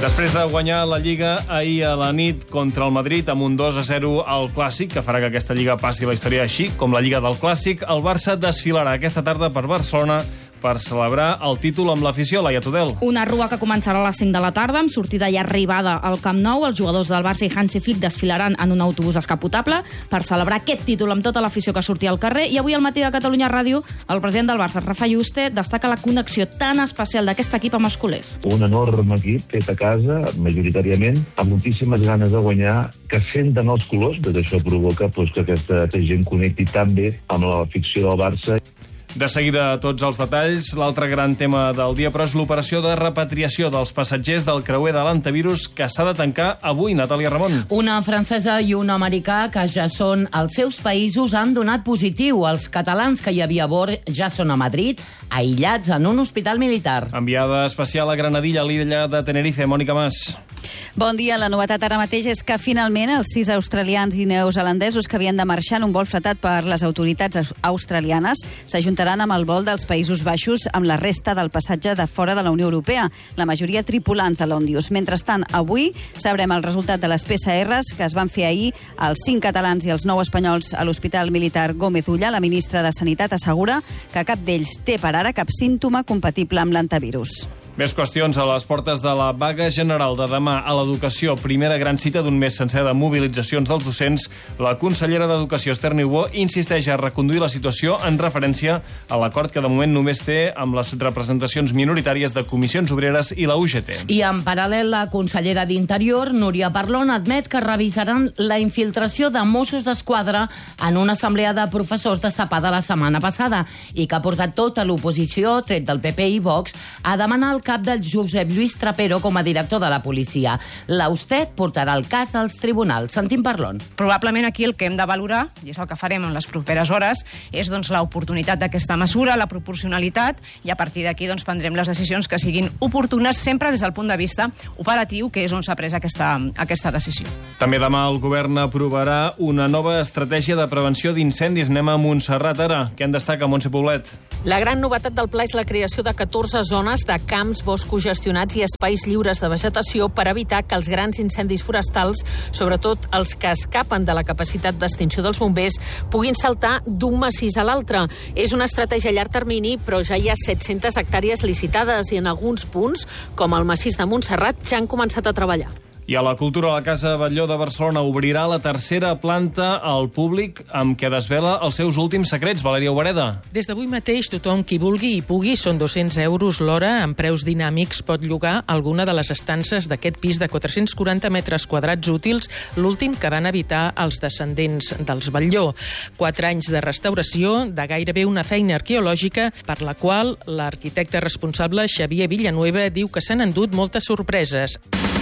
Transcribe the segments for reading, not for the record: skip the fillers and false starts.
Després de guanyar la Lliga ahir a la nit contra el Madrid amb un 2-0 al Clàssic, que farà que aquesta Lliga passi la història així, com la Lliga del Clàssic, el Barça desfilarà aquesta tarda per Barcelona per celebrar el títol amb l'afició, Laia Tudel. Una rua que començarà a les 5 de la tarda, amb sortida i arribada al Camp Nou. Els jugadors del Barça i Hansi Flick desfilaran en un autobús escapotable per celebrar aquest títol amb tota l'afició que sortia al carrer. I avui al matí de Catalunya Ràdio, el president del Barça, Rafa Yuste, destaca la connexió tan especial d'aquest equip amb els culers. Un enorme equip fet a casa, majoritàriament, amb moltíssimes ganes de guanyar, que senten els colors, perquè això provoca que aquesta gent connecti tan bé amb la ficció del Barça. De seguida, tots els detalls. L'altre gran tema del dia, però, és l'operació de repatriació dels passatgers del creuer de l'antivirus que s'ha de tancar avui, Natàlia Ramon. Una francesa i un americà que ja són als seus països han donat positiu. Els catalans que hi havia a bord ja són a Madrid, aïllats en un hospital militar. Enviada especial a Granadilla, a l'illa de Tenerife, Mònica Mas. Bon dia. La novetat ara mateix és que finalment els 6 australians i neozelandesos que havien de marxar en un vol fretat per les autoritats australianes s'ajuntaran amb el vol dels Països Baixos amb la resta del passatge de fora de la Unió Europea, la majoria tripulants de l'Ondius. Mentrestant, avui sabrem el resultat de les PCRs que es van fer ahir als 5 catalans i els 9 espanyols a l'Hospital Militar Gómez Ulla. La ministra de Sanitat assegura que cap d'ells té per ara cap símptoma compatible amb l'antivirus. Més qüestions a les portes de la vaga general de demà a l'educació. Primera gran cita d'un mes sencer de mobilitzacions dels docents. La consellera d'Educació, Esther Niubó, insisteix a reconduir la situació en referència a l'acord que de moment només té amb les representacions minoritàries de comissions obreres i la UGT. I en paral·lel, la consellera d'Interior, Núria Parlon, admet que revisaran la infiltració de Mossos d'Esquadra en una assemblea de professors destapada la setmana passada i que ha portat tota l'oposició, tret del PP i Vox, a demanar el cap del Josep Lluís Trapero com a director de la policia. L'Austet portarà el cas als tribunals. Sentim Parlon. Probablement aquí el que hem de valorar, i és el que farem en les properes hores, és l'oportunitat d'aquesta mesura, la proporcionalitat, i a partir d'aquí prendrem les decisions que siguin oportunes, sempre des del punt de vista operatiu, que és on s'ha pres aquesta decisió. També demà el govern aprovarà una nova estratègia de prevenció d'incendis. Anem a Montserrat ara. Què en destaca, Montse Poblet? La gran novetat del pla és la creació de 14 zones de camps, boscos gestionats i espais lliures de vegetació per evitar que els grans incendis forestals, sobretot els que escapen de la capacitat d'extinció dels bombers, puguin saltar d'un massís a l'altre. És una estratègia a llarg termini, però ja hi ha 700 hectàrees licitades i en alguns punts, com el massís de Montserrat, ja han començat a treballar. I a la Cultura, la Casa Batlló de Barcelona obrirà la tercera planta al públic amb què desvela els seus últims secrets. Valèria Obereda. Des d'avui mateix, tothom qui vulgui i pugui, són 200 euros l'hora, amb preus dinàmics, pot llogar alguna de les estances d'aquest pis de 440 metres quadrats útils, l'últim que van habitar els descendents dels Batlló. 4 anys de restauració, de gairebé una feina arqueològica, per la qual l'arquitecte responsable, Xavier Villanueva, diu que s'han endut moltes sorpreses.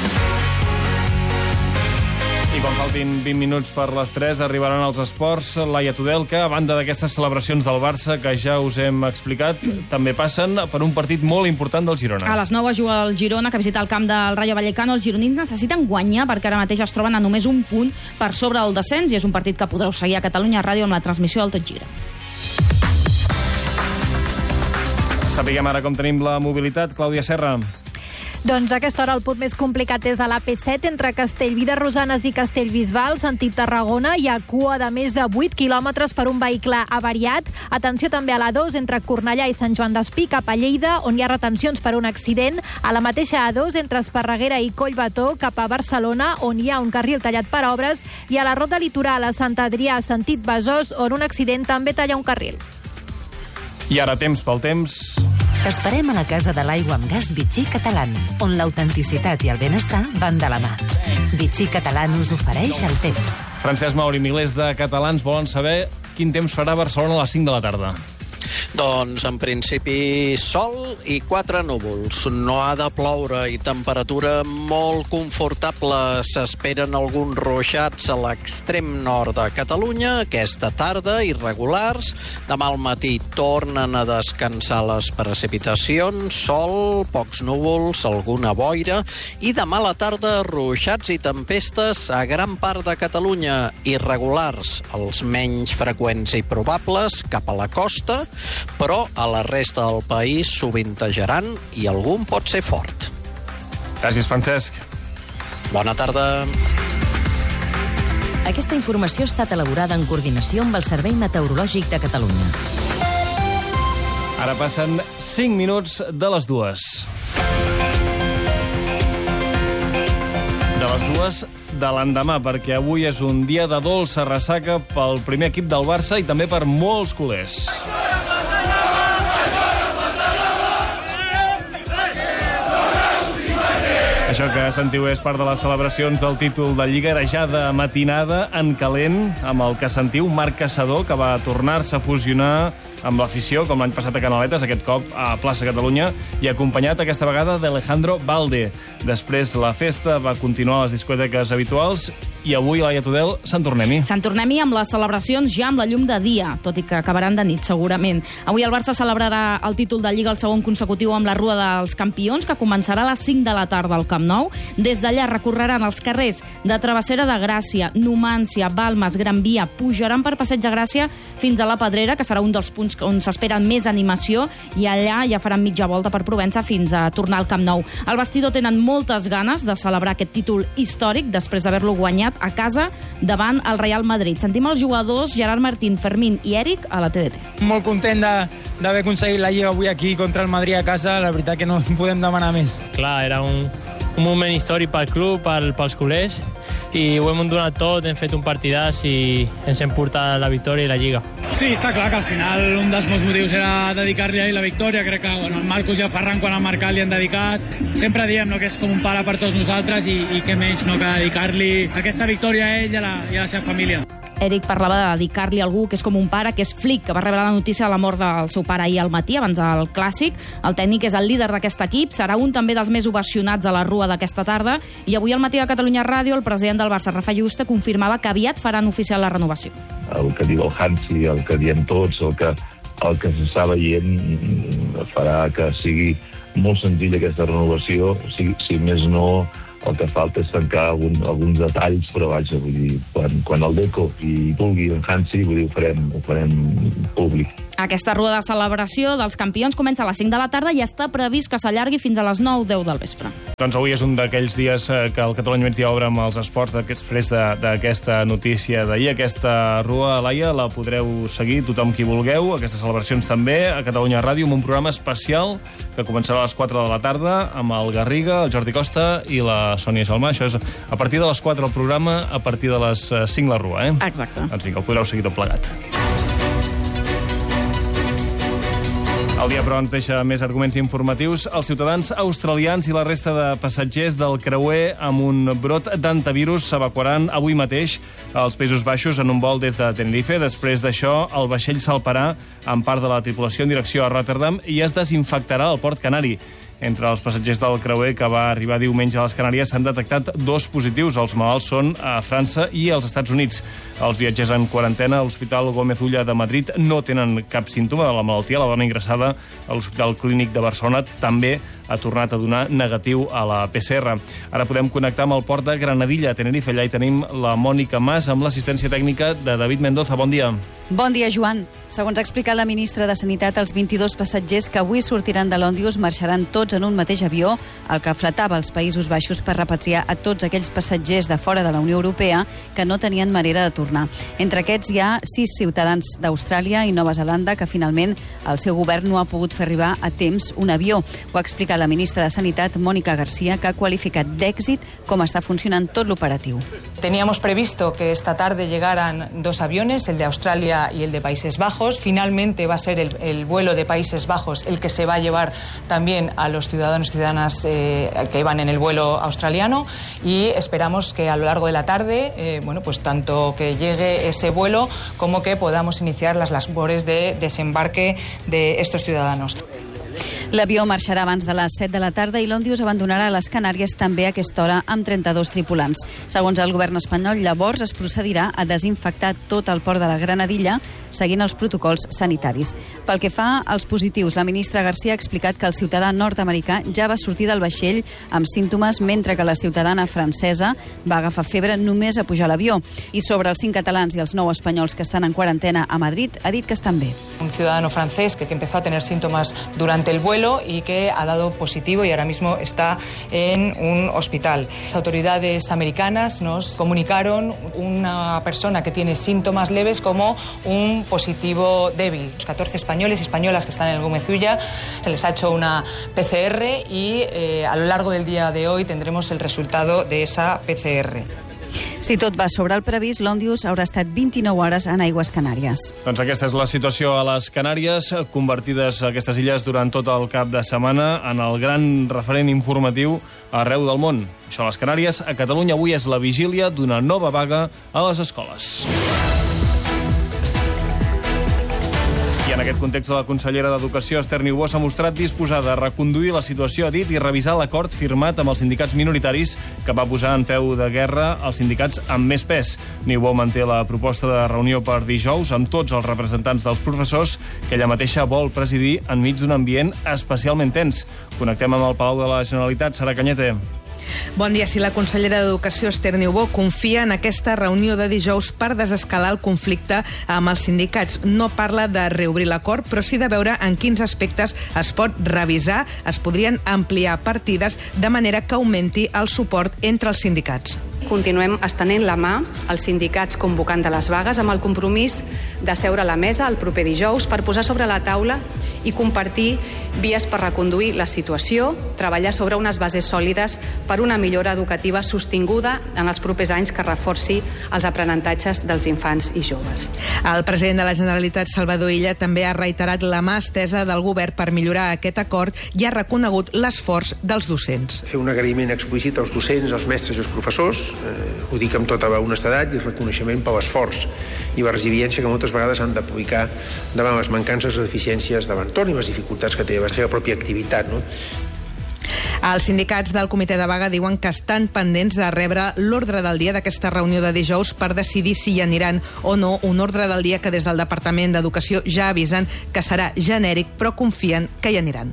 I quan faltin 20 minuts per les 3 arribaran els esports. Laia Tudel, que a banda d'aquestes celebracions del Barça, que ja us hem explicat, també passen per un partit molt important del Girona. A les 9 juga el Girona, que visita el camp del Rayo Vallecano. Els gironins necessiten guanyar perquè ara mateix es troben a només un punt per sobre del descens i és un partit que podreu seguir a Catalunya Ràdio amb la transmissió del Tot Gira. Sapiguem ara com tenim la mobilitat. Clàudia Serra. Doncs a aquesta hora el punt més complicat és a l'AP7 entre Castellví de Rosanes i Castellbisbal, sentit Tarragona. Hi ha cua de més de 8 quilòmetres per un vehicle avariat. Atenció també a l'A2 entre Cornellà i Sant Joan d'Espí cap a Lleida, on hi ha retencions per un accident. A la mateixa A2 entre Esparreguera i Collbató cap a Barcelona, on hi ha un carril tallat per obres. I a la Ronda Litoral a Sant Adrià, sentit Besòs, on un accident també talla un carril. I ara temps pel temps. T'esperem a la Casa de l'Aigua amb Gas Vichy Catalán, on l'autenticitat i el benestar van de la mà. Vichy Catalán us ofereix el temps. Francesc Mauri, milers de catalans volen saber quin temps farà a Barcelona a les 5 de la tarda. Doncs, en principi, sol i 4 núvols. No ha de ploure i temperatura molt confortable. S'esperen alguns ruixats a l'extrem nord de Catalunya aquesta tarda, irregulars. Demà al matí tornen a descansar les precipitacions, sol, pocs núvols, alguna boira, i demà a la tarda ruixats i tempestes a gran part de Catalunya, irregulars, els menys freqüents i probables cap a la costa, però a la resta del país sovintejaran i algun pot ser fort. Gràcies, Francesc. Bona tarda. Aquesta informació ha estat elaborada en coordinació amb el Servei Meteorològic de Catalunya. Ara passen 5 minuts de les 2. De les 2 de l'endemà, perquè avui és un dia de dolça ressaca pel primer equip del Barça i també per molts culers. Això que sentiu és part de les celebracions del títol de Lliga, era ja de matinada, en calent, amb el que sentiu Marc Caçador, que va tornar-se a fusionar amb l'afició, com l'any passat a Canaletes, aquest cop a Plaça Catalunya, i acompanyat aquesta vegada d'Alejandro Balde. Després la festa va continuar a les discoteques habituals i avui, Laia Tudel, Sant Tornem-hi. Sant Tornem-hi amb les celebracions ja amb la llum de dia, tot i que acabaran de nit, segurament. Avui el Barça celebrarà el títol de Lliga el segon consecutiu amb la Rua dels Campions, que començarà a les 5 de la tarda al Camp Nou. Des d'allà recorreran els carrers de Travessera de Gràcia, Numància, Balmes, Gran Via, pujaran per Passeig de Gràcia fins a la Pedrera, que serà un dels punts on s'esperen més animació, i allà ja faran mitja volta per Provença fins a tornar al Camp Nou. Al vestidor tenen moltes ganes de celebrar aquest títol històric després d'haver-lo guanyat a casa davant el Real Madrid. Sentim els jugadors Gerard Martín, Fermín i Eric a la TDT. Molt content d'haver aconseguit la Lliga avui aquí contra el Madrid a casa. La veritat que no podem demanar més. Clar, era un moment històric pel club, pels culers, i ho hem donat tot, hem fet un partidàs i ens hem portat la victòria i la Lliga. Sí, està clar que al final un dels meus motius era dedicar-li a ell la victòria. Crec que el Marcos i el Ferran, quan han marcat, li han dedicat. Sempre diem que és com un pare per tots nosaltres i què menys que dedicar-li aquesta victòria a ell i a la seva família. Eric parlava de dedicar-li a algú que és com un pare, que és Flick, que va rebre la notícia de la mort del seu pare ahir al matí, abans del Clàssic. El tècnic és el líder d'aquest equip, serà un també dels més ovacionats a la Rua d'aquesta tarda, i avui al matí a Catalunya Ràdio el president del Barça, Rafa Juste, confirmava que aviat faran oficial la renovació. El que diu el Hansi, el que diem tots, el que s'està veient farà que sigui molt senzilla aquesta renovació, si més no. El que falta és tancar alguns detalls, però vaja, vull dir, quan el Deco i vulgui en Hansi, vull dir, ho farem públic. Aquesta rua de celebració dels campions comença a les 5 de la tarda i està previst que s'allargui fins a les 9-10 del vespre. Doncs avui és un d'aquells dies que el Catalunya Migdia obre amb els esports després d'aquesta notícia d'ahir. Aquesta rua, Laia, la podreu seguir tothom qui vulgueu, aquestes celebracions també, a Catalunya Ràdio, amb un programa especial que començarà a les 4 de la tarda amb el Garriga, el Jordi Costa i la Sònia Salmà. Això és a partir de les 4 el programa, a partir de les 5 la rua, eh? Exacte. Doncs vinga, el podreu seguir tot plegat. El dia, però, ens deixa més arguments informatius. Els ciutadans australians i la resta de passatgers del creuer amb un brot d'antivirus s'evacuaran avui mateix als Països Baixos en un vol des de Tenerife. Després d'això, el vaixell salparà amb part de la tripulació en direcció a Rotterdam i es desinfectarà al port canari. Entre els passatgers del creuer que va arribar diumenge a les Canàries s'han detectat 2 positius. Els malalts són a França i als Estats Units. Els viatgers en quarantena a l'Hospital Gómez Ulla de Madrid no tenen cap símptoma de la malaltia. La dona ingressada a l'Hospital Clínic de Barcelona també ha tornat a donar negatiu a la PCR. Ara podem connectar amb el port de Granadilla, a Tenerife. Allà hi tenim la Mònica Mas amb l'assistència tècnica de David Mendoza. Bon dia. Bon dia, Joan. Segons ha explicat la ministra de Sanitat, els 22 passatgers que avui sortiran de l'Òndius marxaran tots en un mateix avió, el que fletava als Països Baixos per repatriar a tots aquells passatgers de fora de la Unió Europea que no tenien manera de tornar. Entre aquests hi ha 6 ciutadans d'Austràlia i Nova Zelanda que finalment el seu govern no ha pogut fer arribar a temps un avió. Ho ha explicat la ministra de Sanitat, Mónica García, que ha qualificat d'èxit com està funcionant tot l'operatiu. Teníamos previsto que esta tarde llegaran 2 aviones, el de Australia y el de Países Bajos. Finalmente va a ser el vuelo de Países Bajos el que se va a llevar también a los ciudadanos y ciudadanas que iban en el vuelo australiano, y esperamos que a lo largo de la tarde, pues tanto que llegue ese vuelo como que podamos iniciar las labores de desembarque de estos ciudadanos. L'avió marxarà abans de les 7 de la tarda i l'Òndius abandonarà les Canàries també a aquesta hora amb 32 tripulants. Segons el govern espanyol, llavors es procedirà a desinfectar tot el port de la Granadilla seguint els protocols sanitaris. Pel que fa als positius, la ministra García ha explicat que el ciutadà nord-americà ja va sortir del vaixell amb símptomes, mentre que la ciutadana francesa va agafar febre només a pujar a l'avió. I sobre els 5 catalans i els 9 espanyols que estan en quarantena a Madrid, ha dit que estan bé. Un ciudadano francés que empezó a tener síntomas durante el vuelo vuelo y que ha dado positivo y ahora mismo está en un hospital. Las autoridades americanas nos comunicaron una persona que tiene síntomas leves como un positivo débil. Los 14 españoles y españolas que están en el Gómez Ulla se les ha hecho una PCR y a lo largo del día de hoy tendremos el resultado de esa PCR. Si tot va sobre el previst, l'Òndius haurà estat 29 hores en aigües Canàries. Doncs aquesta és la situació a les Canàries, convertides aquestes illes durant tot el cap de setmana en el gran referent informatiu arreu del món. Això a les Canàries. A Catalunya avui és la vigília d'una nova vaga a les escoles. I en aquest context, la consellera d'Educació, Esther Niubó, s'ha mostrat disposada a reconduir la situació, ha dit, i revisar l'acord firmat amb els sindicats minoritaris que va posar en peu de guerra els sindicats amb més pes. Niubó manté la proposta de reunió per dijous amb tots els representants dels professors que ella mateixa vol presidir enmig d'un ambient especialment tens. Connectem amb el Palau de la Generalitat. Sara Cañete. Bon dia. Si la consellera d'Educació, Esther Niubó, confia en aquesta reunió de dijous per desescalar el conflicte amb els sindicats. No parla de reobrir l'acord, però sí de veure en quins aspectes es pot revisar, es podrien ampliar partides de manera que augmenti el suport entre els sindicats. Continuem estenent la mà als sindicats convocant de les vagues amb el compromís de seure a la mesa el proper dijous per posar sobre la taula i compartir vies per reconduir la situació, treballar sobre unes bases sòlides per una millora educativa sostinguda en els propers anys que reforci els aprenentatges dels infants i joves. El president de la Generalitat, Salvador Illa, també ha reiterat la mà estesa del govern per millorar aquest acord i ha reconegut l'esforç dels docents. Fer un agraïment explícit als docents, als mestres i als professors, ho dic amb tota honestedat, i reconeixement per l'esforç i la resiliència que moltes vegades han d'aplicar davant les mancances o deficiències de l'entorn i les dificultats que té la seva pròpia activitat, no? Els sindicats del comitè de vaga diuen que estan pendents de rebre l'ordre del dia d'aquesta reunió de dijous per decidir si hi aniran o no, un ordre del dia que des del Departament d'Educació ja avisen que serà genèric, però confien que hi aniran.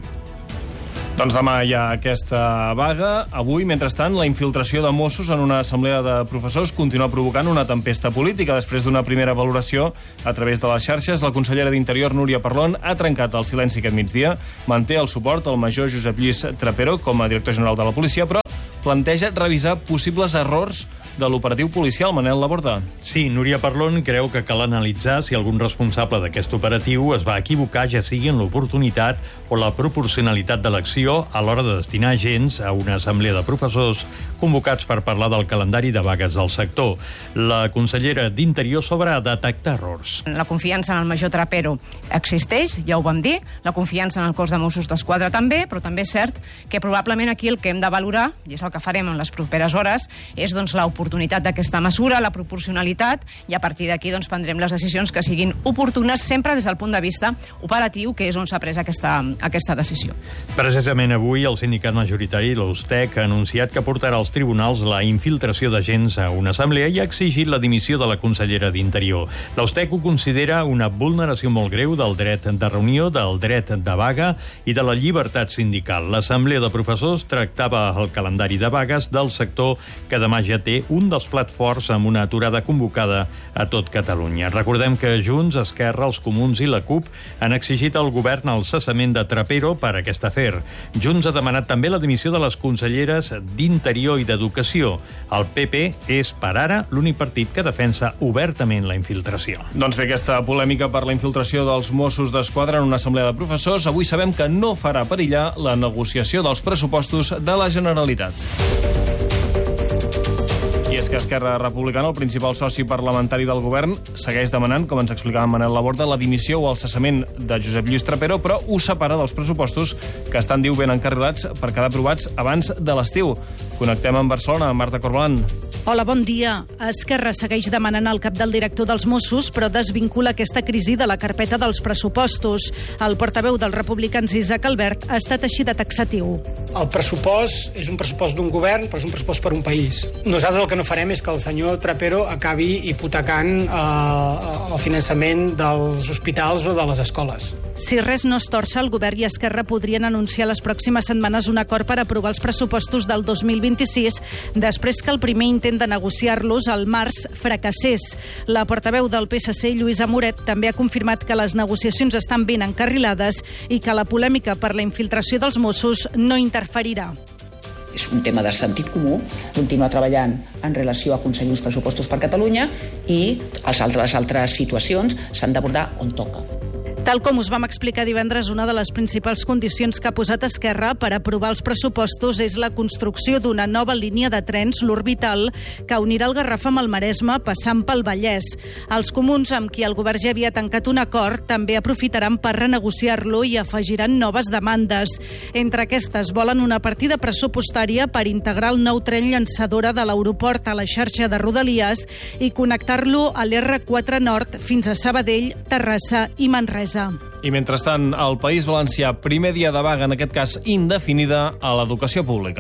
Doncs demà hi ha aquesta vaga. Avui, mentrestant, la infiltració de Mossos en una assemblea de professors continua provocant una tempesta política. Després d'una primera valoració a través de les xarxes, la consellera d'Interior, Núria Parlon, ha trencat el silenci aquest migdia, manté el suport al major Josep Lluís Trapero com a director general de la policia, però planteja revisar possibles errors de l'operatiu policial. Manel Laborda. Sí, Núria Parlon creu que cal analitzar si algun responsable d'aquest operatiu es va equivocar, ja sigui en l'oportunitat o la proporcionalitat de l'acció a l'hora de destinar agents a una assemblea de professors convocats per parlar del calendari de vagues del sector. La consellera d'Interior s'obre a detectar errors. La confiança en el major Trapero existeix, ja ho vam dir, la confiança en el cos de Mossos d'Esquadra també, però també és cert que probablement aquí el que hem de valorar, i és el que farem en les properes hores, és l'oportunitat d'aquesta mesura, la proporcionalitat, i a partir d'aquí prendrem les decisions que siguin oportunes sempre des del punt de vista operatiu, que és on s'ha pres aquesta decisió. Precisament avui el sindicat majoritari, l'USTEC, ha anunciat que portarà als tribunals la infiltració d'agents a una assemblea i ha exigit la dimissió de la consellera d'Interior. L'USTEC ho considera una vulneració molt greu del dret de reunió, del dret de vaga i de la llibertat sindical. L'assemblea de professors tractava el calendari de vagues del sector que demà ja té un dels plats forts amb una aturada convocada a tot Catalunya. Recordem que Junts, Esquerra, els Comuns i la CUP han exigit al govern el cessament de Trapero per aquest afer. Junts ha demanat també la dimissió de les conselleres d'Interior i d'Educació. El PP és, per ara, l'únic partit que defensa obertament la infiltració. Doncs bé, aquesta polèmica per la infiltració dels Mossos d'Esquadra en una assemblea de professors avui sabem que no farà perillar la negociació dels pressupostos de la Generalitat. I és que Esquerra Republicana, el principal soci parlamentari del govern, segueix demanant, com ens explicava Manel Laborda, la dimissió o el cessament de Josep Lluís Trapero, però ho separa dels pressupostos que estan, diu, ben encarrilats per quedar aprovats abans de l'estiu. Connectem amb Barcelona, amb Marta Corbalan. Hola, bon dia. Esquerra segueix demanant el cap del director dels Mossos, però desvincula aquesta crisi de la carpeta dels pressupostos. El portaveu dels republicans, Isaac Albert, ha estat així de taxatiu. El pressupost és un pressupost d'un govern, però és un pressupost per un país. Nosaltres el que no farem és que el senyor Trapero acabi hipotecant el finançament dels hospitals o de les escoles. Si res no es torça, el govern i Esquerra podrien anunciar les pròximes setmanes un acord per aprovar els pressupostos del 2026, després que el primer intent de negociar-los al març fracassés. La portaveu del PSC, Lluïsa Moret, també ha confirmat que les negociacions estan ben encarrilades i que la polèmica per la infiltració dels Mossos no interferirà. És un tema de sentit comú, continuar treballant en relació a aconseguir uns pressupostos per Catalunya i les altres situacions s'han d'abordar on toca. Tal com us vam explicar divendres, una de les principals condicions que ha posat Esquerra per aprovar els pressupostos és la construcció d'una nova línia de trens, l'Orbital, que unirà el Garraf amb el Maresme, passant pel Vallès. Els comuns, amb qui el govern ja havia tancat un acord, també aprofitaran per renegociar-lo i afegiran noves demandes. Entre aquestes, volen una partida pressupostària per integrar el nou tren llançadora de l'aeroport a la xarxa de Rodalies i connectar-lo a l'R4 Nord fins a Sabadell, Terrassa i Manresa. I mentrestant, al País Valencià, primer dia de vaga, en aquest cas indefinida, a l'educació pública.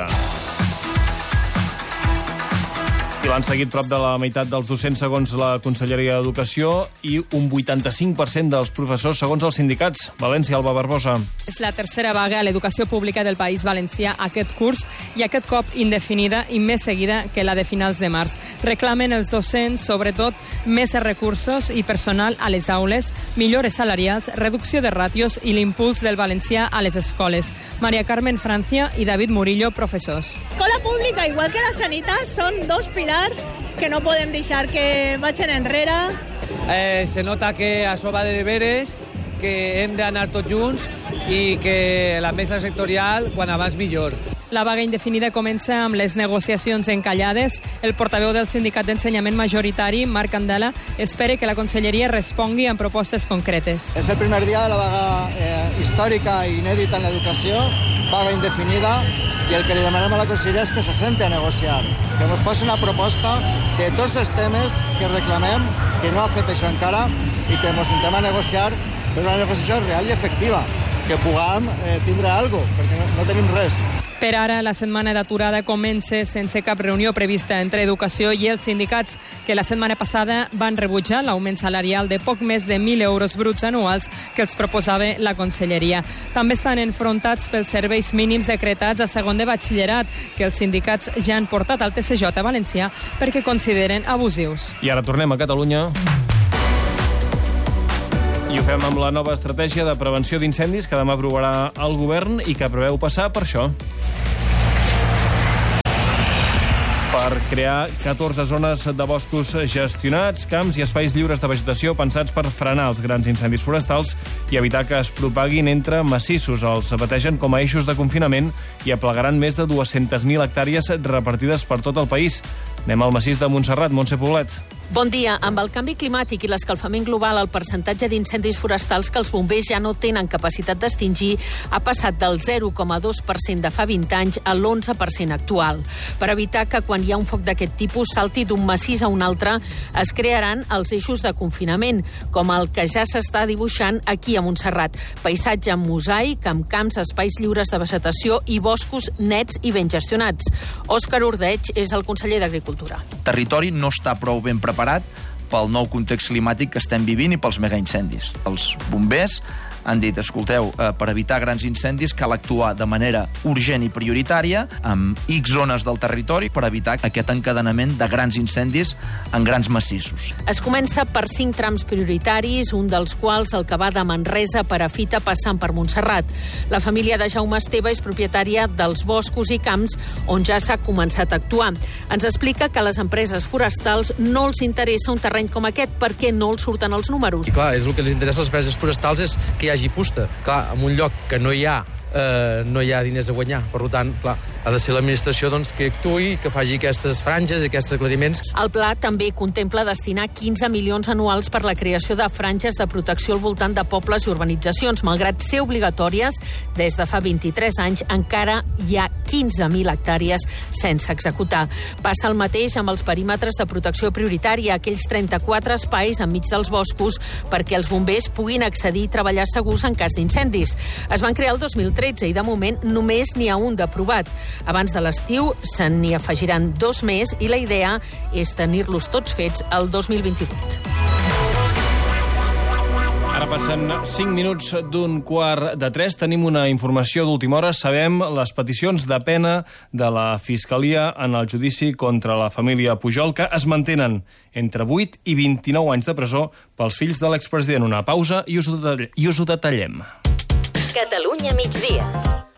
I l'han seguit prop de la meitat dels docents segons la Conselleria d'Educació i un 85% dels professors segons els sindicats. València, Alba Barbosa. És la tercera vaga a l'educació pública del País Valencià aquest curs i aquest cop indefinida i més seguida que la de finals de març. Reclamen els docents, sobretot, més recursos i personal a les aules, millores salarials, reducció de ràtios i l'impuls del valencià a les escoles. Maria Carmen Francia i David Murillo, professors. L'escola pública, igual que la sanitat, són dos pilars que no podem deixar que vagin enrere. Se nota que això va de deberes, que hem d'anar tots junts i que la mesa sectorial, quan abans millor. La vaga indefinida comença amb les negociacions encallades. El portaveu del sindicat d'ensenyament majoritari, Marc Candela, espera que la Conselleria respongui amb propostes concretes. És el primer dia de la vaga històrica i inèdita en l'educació, vaga indefinida, i el que li demanem a la Conselleria és que se senti a negociar, que ens posi una proposta de tots els temes que reclamem, que no ha fet això encara, i que ens sentem a negociar per una negociació real i efectiva, que puguem tindre alguna cosa, perquè no tenim res. Per ara, la setmana d'aturada comença sense cap reunió prevista entre Educació i els sindicats, que la setmana passada van rebutjar l'augment salarial de poc més de 1.000 euros bruts anuals que els proposava la Conselleria. També estan enfrontats pels serveis mínims decretats a segon de batxillerat, que els sindicats ja han portat al TCJ valencià perquè consideren abusius. I ara tornem a Catalunya. I ho fem amb la nova estratègia de prevenció d'incendis que demà aprovarà el govern i que preveu passar per això. Per crear 14 zones de boscos gestionats, camps i espais lliures de vegetació pensats per frenar els grans incendis forestals i evitar que es propaguin entre massissos. Els bategen com a eixos de confinament i aplegaran més de 200.000 hectàrees repartides per tot el país. Anem al massís de Montserrat, Montse Poblet. Bon dia. Amb el canvi climàtic i l'escalfament global, el percentatge d'incendis forestals que els bombers ja no tenen capacitat d'extingir ha passat del 0,2% de fa 20 anys a l'11% actual. Per evitar que quan hi ha un foc d'aquest tipus salti d'un massís a un altre, es crearan els eixos de confinament, com el que ja s'està dibuixant aquí a Montserrat. Paisatge en mosaic, amb camps, espais lliures de vegetació i boscos nets i ben gestionats. Òscar Ordeig és el conseller d'Agricultura. El territori no està prou ben preparat pel nou context climàtic que estem vivint i pels megaincendis. Els bombers han dit, escolteu, per evitar grans incendis cal actuar de manera urgent i prioritària amb X zones del territori per evitar aquest encadenament de grans incendis en grans massissos. Es comença per 5 trams prioritaris, un dels quals el que va de Manresa per a Fita passant per Montserrat. La família de Jaume Esteve és propietària dels boscos i camps on ja s'ha començat a actuar. Ens explica que a les empreses forestals no els interessa un terreny com aquest perquè no els surten els números. I clar, és el que els interessa a les empreses forestals és que hi hagi fusta. Clar, en un lloc que no hi ha diners a guanyar. Per tant, clar, ha de ser l'administració que actuï, que faci aquestes franges i aquests aclariments. El pla també contempla destinar 15 milions anuals per la creació de franges de protecció al voltant de pobles i urbanitzacions. Malgrat ser obligatòries, des de fa 23 anys encara hi ha 15.000 hectàrees sense executar. Passa el mateix amb els perímetres de protecció prioritària, aquells 34 espais enmig dels boscos perquè els bombers puguin accedir i treballar segurs en cas d'incendis. Es van crear el 2013 i de moment només n'hi ha un d'aprovat. Abans de l'estiu se n'hi afegiran 2 més i la idea és tenir-los tots fets el 2028. Ara passen 5 minuts d'un quart de 3. Tenim una informació d'última hora. Sabem les peticions de pena de la Fiscalia en el judici contra la família Pujol, que es mantenen entre 8 i 29 anys de presó pels fills de l'expresident. Una pausa i us ho detallem. Catalunya migdia.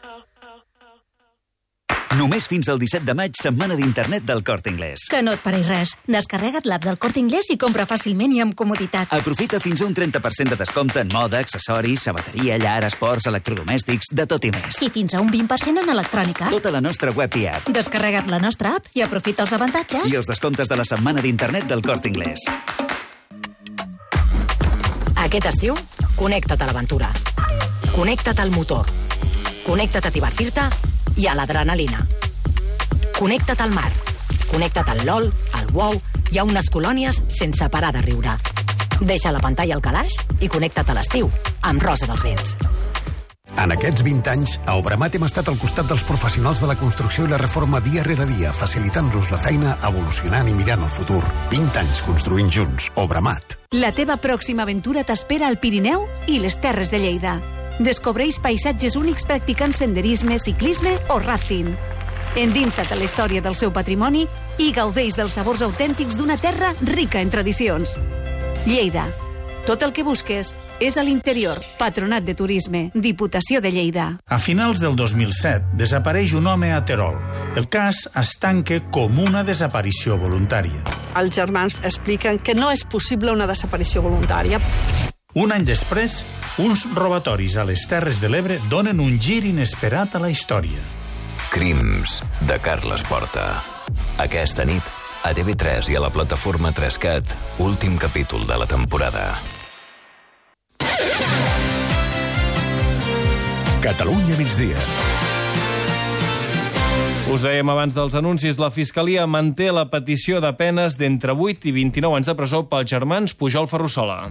Només fins al 17 de maig, setmana d'internet del Corte Inglés. Que no et pari res. Descarrega't l'app del Corte Inglés i compra fàcilment i amb comoditat. Aprofita fins a un 30% de descompte en moda, accessoris, sabateria, llar, esports, electrodomèstics, de tot i més. I fins a un 20% en electrònica. Tota la nostra web i app. Descarrega't la nostra app i aprofita els avantatges. I els descomptes de la setmana d'internet del Corte Inglés. Aquest estiu, connecta't a l'aventura. Connecta't al motor. Connecta't a divertir-te i a l'adrenalina. Connecta't al mar. Connecta't al LOL, al WoW i a unes colònies sense parar de riure. Deixa la pantalla al calaix i connecta't a l'estiu amb Rosa dels Vents. En aquests 20 anys, a Obramat hem estat al costat dels professionals de la construcció i la reforma dia rere dia, facilitant-nos la feina, evolucionant i mirant el futur. 20 anys construint junts. Obramat. La teva pròxima aventura t'espera al Pirineu i les Terres de Lleida. Descobreix paisatges únics practicant senderisme, ciclisme o rafting. Endinsa't a la història del seu patrimoni i gaudeix dels sabors autèntics d'una terra rica en tradicions. Lleida. Tot el que busques és a l'interior. Patronat de Turisme. Diputació de Lleida. A finals del 2007 desapareix un home a Terol. El cas es tanca com una desaparició voluntària. Els germans expliquen que no és possible una desaparició voluntària. Un any després, uns robatoris a les Terres de l'Ebre donen un gir inesperat a la història. Crims, de Carles Porta. Aquesta nit, a TV3 i a la plataforma 3CAT, últim capítol de la temporada. Catalunya migdia. Us dèiem abans dels anuncis, la Fiscalia manté la petició de penes d'entre 8 i 29 anys de presó pels germans Pujol Ferrusola.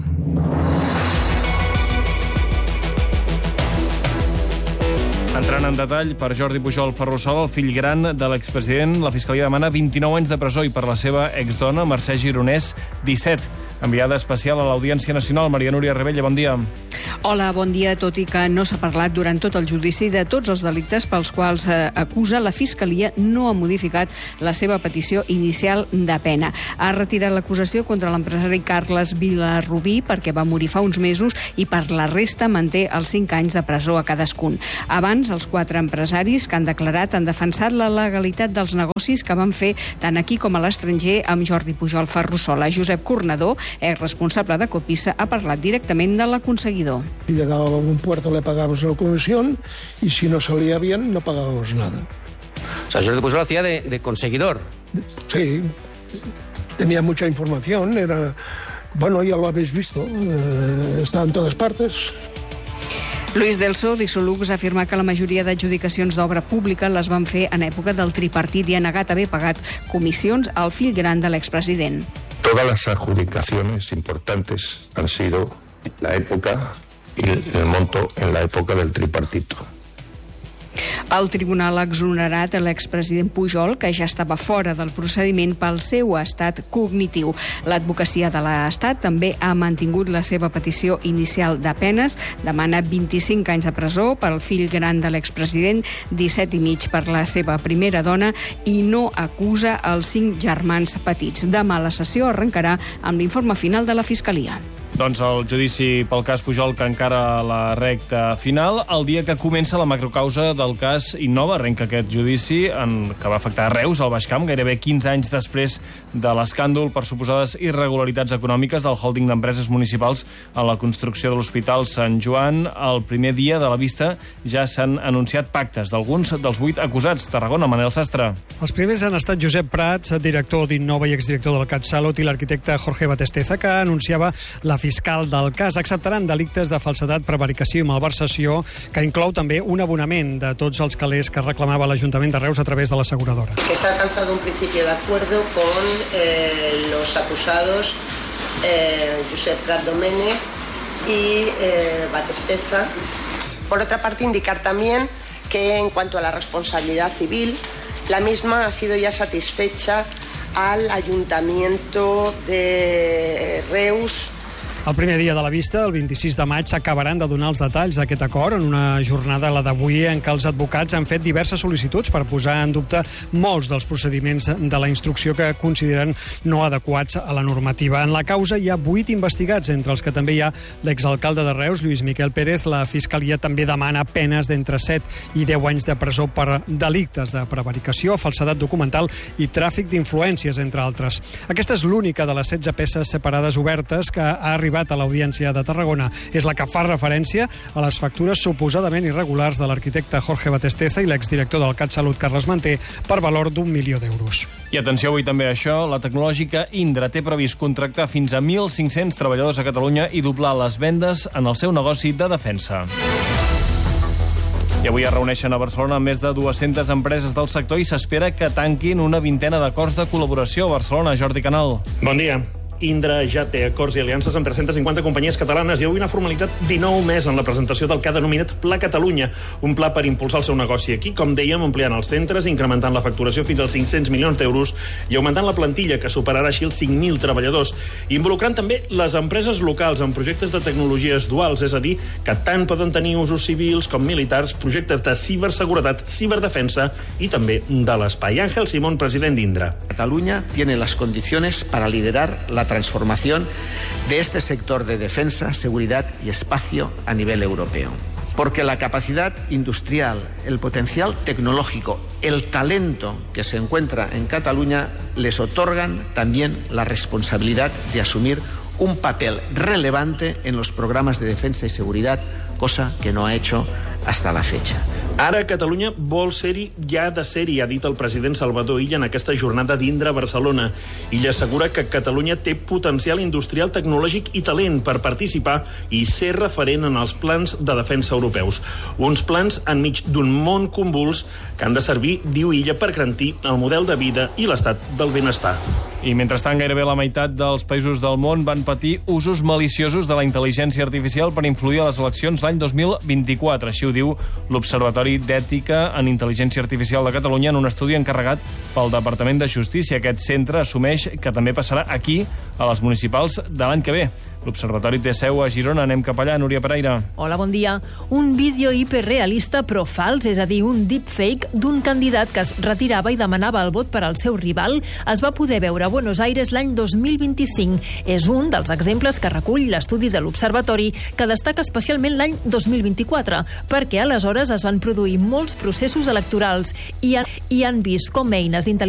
Entrant en detall, per Jordi Pujol Ferrusola, el fill gran de l'expresident, la Fiscalia demana 29 anys de presó i per la seva exdona, Mercè Gironès, 17. Enviada especial a l'Audiència Nacional, Maria Núria Rebella, bon dia. Hola, bon dia. Tot i que no s'ha parlat durant tot el judici de tots els delictes pels quals acusa, la Fiscalia no ha modificat la seva petició inicial de pena. Ha retirat l'acusació contra l'empresari Carles Vilarrubí perquè va morir fa uns mesos i per la resta manté els 5 anys de presó a cadascun. Abans, els 4 empresaris que han declarat han defensat la legalitat dels negocis que van fer tant aquí com a l'estranger amb Jordi Pujol Ferrusola. Josep Cornador, responsable de Copisa, ha parlat directament de l'aconseguidor. Si llegaba a un puerto le pagábamos la comisión y si no salía bien no pagábamos nada. O sea, Jordi Pujol hacía de conseguidor. Sí, tenía mucha información, era... Bueno, ya lo habéis visto, está en todas partes. Luis Delso, d'Isolux, afirma que la majoria d'adjudicacions d'obra pública les van fer en època del tripartit i ha negat haver pagat comissions al fill gran de l'expresident. Todas las adjudicaciones importantes han sido en la época y el monto en la época del tripartito. El tribunal ha exonerat l'expresident Pujol, que ja estava fora del procediment pel seu estat cognitiu. L'advocacia de l'Estat també ha mantingut la seva petició inicial de penes, demana 25 anys de presó per al fill gran de l'expresident, 17 i mig per la seva primera dona i no acusa els 5 germans petits. Demà la sessió arrencarà amb l'informe final de la Fiscalia. Doncs el judici pel cas Pujol, que encara a la recta final. El dia que comença la macrocausa del cas Innova, arrenca aquest judici que va afectar Reus, al Baix Camp, gairebé 15 anys després de l'escàndol per suposades irregularitats econòmiques del holding d'empreses municipals en la construcció de l'Hospital Sant Joan. El primer dia de la vista ja s'han anunciat pactes d'alguns dels 8 acusats. Tarragona, Manel Sastre. Els primers han estat Josep Prats, director d'Innova i exdirector del CatSalut, i l'arquitecte Jorge Batesteza, que anunciava la fiscal del cas. Acceptaran delictes de falsedat, prevaricació i malversació, que inclou també un abonament de tots els calés que reclamava l'Ajuntament de Reus a través de l'asseguradora. Se ha alcanzado un principio de acuerdo con los acusados Josep Prat Domènech y Batesteza. Por otra parte, indicar también que en cuanto a la responsabilidad civil, la misma ha sido ya satisfecha al Ayuntamiento de Reus. El primer dia de la vista, el 26 de maig, s'acabaran de donar els detalls d'aquest acord en una jornada, la d'avui, en què els advocats han fet diverses sol·licituds per posar en dubte molts dels procediments de la instrucció que consideren no adequats a la normativa. En la causa hi ha 8 investigats, entre els que també hi ha l'exalcalde de Reus, Lluís Miquel Pérez. La Fiscalia també demana penes d'entre 7 i 10 anys de presó per delictes de prevaricació, falsedat documental i tràfic d'influències, entre altres. Aquesta és l'única de les 16 peces separades obertes que ha arribat a l'Audiència de Tarragona. És la que fa referència a les factures suposadament irregulars de l'arquitecte Jorge Batesteza i l'exdirector del CatSalut, Carles Manté, per valor d'1 milió d'euros. I atenció avui també a això, la tecnològica Indra té previst contractar fins a 1.500 treballadors a Catalunya i doblar les vendes en el seu negoci de defensa. I avui es reuneixen a Barcelona més de 200 empreses del sector i s'espera que tanquin una vintena d'acords de col·laboració a Barcelona. Jordi Canal. Bon dia. Indra ja té acords i aliances amb 350 companyies catalanes i avui n'ha formalitzat 19 més en la presentació del que ha denominat Pla Catalunya, un pla per impulsar el seu negoci aquí, com dèiem, ampliant els centres, incrementant la facturació fins als 500 milions d'euros i augmentant la plantilla, que superarà així els 5.000 treballadors, involucrant també les empreses locals en projectes de tecnologies duals, és a dir, que tant poden tenir usos civils com militars, projectes de ciberseguretat, ciberdefensa i també de l'espai. Ángel Simón, president d'Indra. Cataluña tiene las condiciones para liderar la transformación de este sector de defensa, seguridad y espacio a nivel europeo. Porque la capacidad industrial, el potencial tecnológico, el talento que se encuentra en Cataluña les otorgan también la responsabilidad de asumir un papel relevante en los programas de defensa y seguridad, cosa que no ha hecho hasta la fecha. Ara Catalunya vol ser-hi, ja ha de ser-hi, ha dit el president Salvador Illa en aquesta jornada d'Indra a Barcelona. Illa assegura que Catalunya té potencial industrial, tecnològic i talent per participar i ser referent en els plans de defensa europeus. Uns plans enmig d'un món convuls que han de servir, diu Illa, per garantir el model de vida i l'estat del benestar. I mentrestant, gairebé la meitat dels països del món van patir usos maliciosos de la intel·ligència artificial per influir a les eleccions l'any 2024. Així ho diu l'Observatori d'Ètica en Intel·ligència Artificial de Catalunya en un estudi encarregat pel Departament de Justícia. Aquest centre assumeix que també passarà aquí, a les municipals de l'any que ve. L'Observatori té seu a Girona. Anem cap allà, Núria Pereira. Hola, bon dia. Un vídeo hiperrealista però fals, és a dir, un deepfake d'un candidat que es retirava i demanava el vot per al seu rival, es va poder veure a Buenos Aires l'any 2025. És un dels exemples que recull l'estudi de l'Observatori, que destaca especialment l'any 2024, perquè aleshores es van produir molts processos electorals i han vist com eines d'intel·ligència